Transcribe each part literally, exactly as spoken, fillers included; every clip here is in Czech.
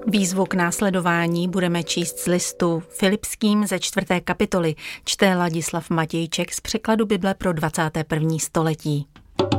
Výzvu k následování budeme číst z listu Filipským ze čtvrté kapitoly. Čte Ladislav Matějček z překladu Bible pro dvacáté první století.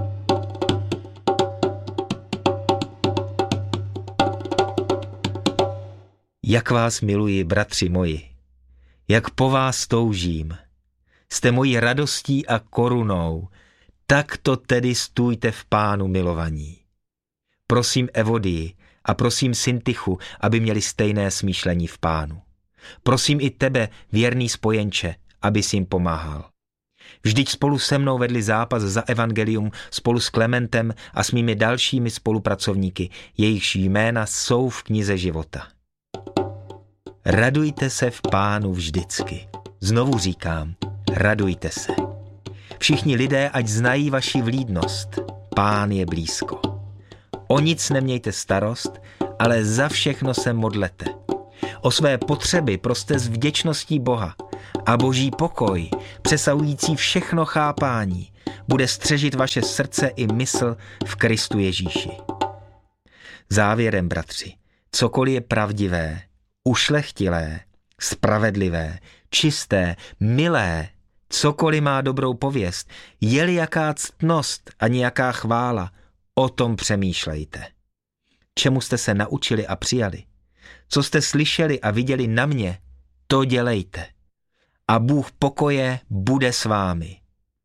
Jak vás miluji, bratři moji, jak po vás toužím. Jste mojí radostí a korunou, tak to tedy stůjte v Pánu, milovaní. Prosím Evodii a prosím Syntychu, aby měli stejné smýšlení v Pánu. Prosím i tebe, věrný spojenče, abys jim pomáhal. Vždyť spolu se mnou vedli zápas za evangelium spolu s Klementem a s mými dalšími spolupracovníky, jejichž jména jsou v knize života. Radujte se v Pánu vždycky. Znovu říkám, radujte se. Všichni lidé, ať znají vaši vlídnost. Pán je blízko. O nic nemějte starost, ale za všechno se modlete. O své potřeby proste s vděčností Boha a Boží pokoj, přesahující všechno chápání, bude střežit vaše srdce i mysl v Kristu Ježíši. Závěrem, bratři, cokoliv je pravdivé, ušlechtilé, spravedlivé, čisté, milé, cokoliv má dobrou pověst, je-li jaká ctnost a nějaká chvála, o tom přemýšlejte. Čemu jste se naučili a přijali? Co jste slyšeli a viděli na mě, to dělejte. A Bůh pokoje bude s vámi.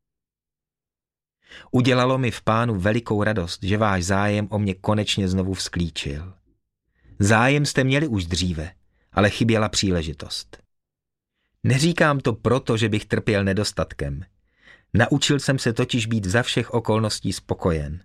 Udělalo mi v Pánu velikou radost, že váš zájem o mě konečně znovu vzklíčil. Zájem jste měli už dříve, ale chyběla příležitost. Neříkám to proto, že bych trpěl nedostatkem. Naučil jsem se totiž být za všech okolností spokojen.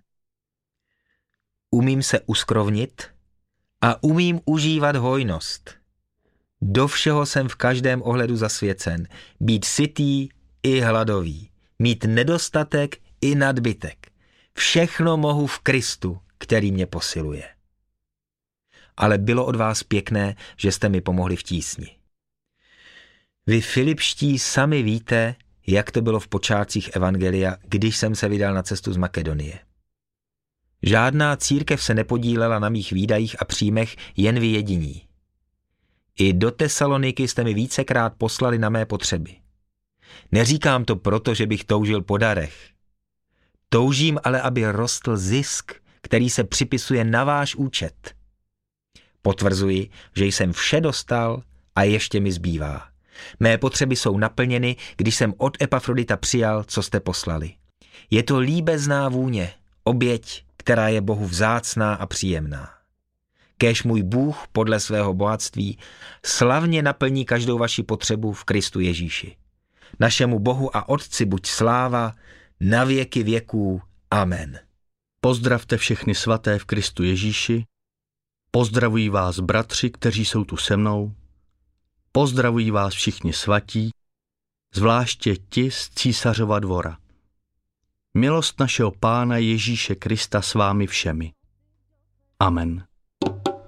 Umím se uskrovnit a umím užívat hojnost. Do všeho jsem v každém ohledu zasvěcen, být sytý i hladový, mít nedostatek i nadbytek. Všechno mohu v Kristu, který mě posiluje. Ale bylo od vás pěkné, že jste mi pomohli v tísni. Vy Filipští sami víte, jak to bylo v počátcích evangelia, když jsem se vydal na cestu z Makedonie. Žádná církev se nepodílela na mých výdajích a příjmech, jen vy jediní. I do Tesaloniky jste mi vícekrát poslali na mé potřeby. Neříkám to proto, že bych toužil po darech. Toužím ale, aby rostl zisk, který se připisuje na váš účet. Potvrzuji, že jsem vše dostal a ještě mi zbývá. Mé potřeby jsou naplněny, když jsem od Epafrodita přijal, co jste poslali. Je to líbezná vůně, oběť, která je Bohu vzácná a příjemná. Kéž můj Bůh podle svého bohatství slavně naplní každou vaši potřebu v Kristu Ježíši. Našemu Bohu a Otci buď sláva na věky věků. Amen. Pozdravte všechny svaté v Kristu Ježíši. Pozdravují vás bratři, kteří jsou tu se mnou. Pozdravují vás všichni svatí, zvláště ti z Císařova dvora. Milost našeho Pána Ježíše Krista s vámi všemi. Amen.